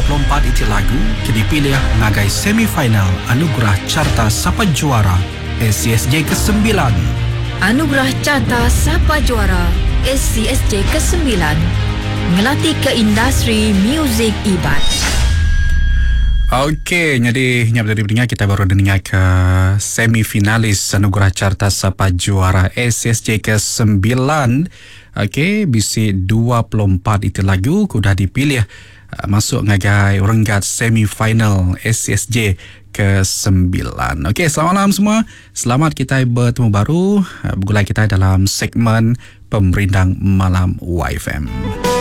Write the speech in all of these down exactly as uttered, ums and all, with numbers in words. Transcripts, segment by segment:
dua puluh empat itu lagu ke dipilih ngagai semifinal Anugerah Carta Sapa Juara S C S J kesembilan. Anugerah Carta Sapa Juara S C S J kesembilan ngelatih ke industri muzik ibat. Okey, jadi nyap dari pendengar kita baru dengar ke semifinalis Anugerah Carta Sapa Juara S C S J kesembilan. Okey, bisi dua puluh empat itu lagu sudah dipilih uh, masuk ngagai renggat semifinal S C S J kesembilan. Okey, selamat malam semua. Selamat kita bertemu baru uh, bergulai kita dalam segmen Pemerindang Malam Y F M.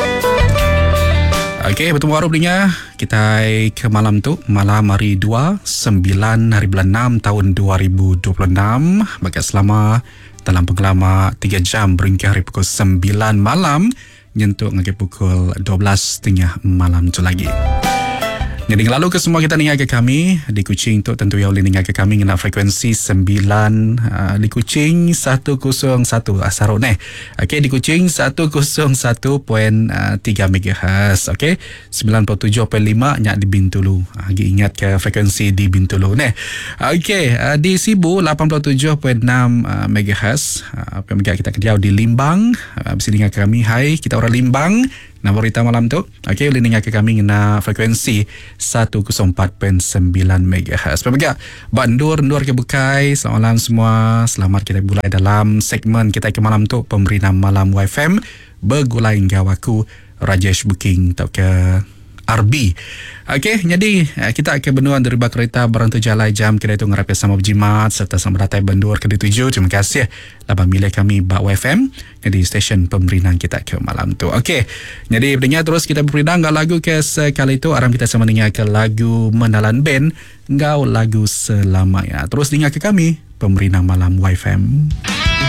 Okey, bertemu baru pendengar. Kita ke malam tu, malam hari dua, sembilan hari bulan enam tahun dua ribu dua puluh enam. Bagi selama dalam penggelama tiga jam berhingga hari pukul sembilan malam nyentuh ngagai pukul dua belas tiga puluh malam tu lagi. Jadi lalu ke semua kita dengar ke kami di Kuching tu tentu yang boleh dengar ke kami dengan frekuensi sembilan uh, di Kuching seratus satu asarut eh. Okey, di Kuching seratus satu perpuluhan tiga megahertz. Okey, sembilan puluh tujuh perpuluhan lima nyak di Bintulu. Lagi ingat ke frekuensi di Bintulu neh. Okey, uh, di Sibu lapan puluh tujuh perpuluhan enam uh, megahertz. Uh, Pemikiran kita kediau di Limbang. Uh, bisa dengar ke kami. Hai, kita orang Limbang. Nama berita malam tu. Okey, boleh dengar ke kami dengan frekuensi seratus empat perpuluhan sembilan megahertz. Pemirsa, bandur ndur ke Bukai. Selamat malam semua. Selamat kita mulai dalam segmen kita ke malam tu, Pemerintah Malam Y F M bergulai gawaku Rajesh Booking atau ke R B. Okey, jadi kita akan benuan dari bak kereta barang tu jalai jam kita itu ngarap sama berjimat serta sama datai bandur ke dituju. Terima kasih laban milih kami Bak Y F M jadi stesen pemberinan kita ke malam tu. Okey, jadi pendengar terus kita berinan ngau lagu ke sekali itu aram kita sama dengar ke lagu Menalan Band ngau lagu selamanya. Terus dengar ke kami Pemerintah Malam Y F M.